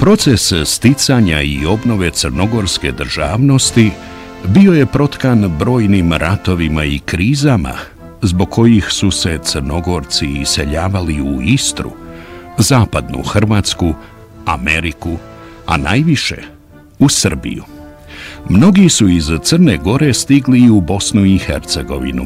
Proces sticanja i obnove crnogorske državnosti bio je protkan brojnim ratovima i krizama, zbog kojih su se Crnogorci iseljavali u Istru, zapadnu Hrvatsku, Ameriku, a najviše u Srbiju. Mnogi su iz Crne Gore stigli i u Bosnu i Hercegovinu,